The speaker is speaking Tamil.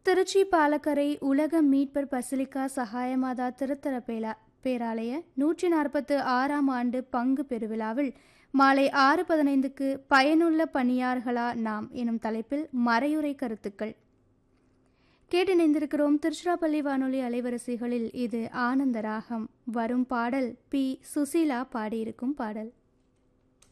திருச்சி பாலக்கரை உலக மீட்பர் பசிலிக்கா சகாயமாதா திருத்தல பேராலய 146ஆம் ஆண்டு பங்கு பெருவிழாவில் மாலை 6:15க்கு பயனுள்ள பணியார்களா நாம் எனும் தலைப்பில் மறையுரை கருத்துக்கள் கேட்டிணைந்திருக்கிறோம். திருச்சிராப்பள்ளி வானொலி அலைவரிசைகளில் இது ஆனந்த ராகம். வரும் பாடல் பி. சுசீலா பாடியிருக்கும் பாடல்.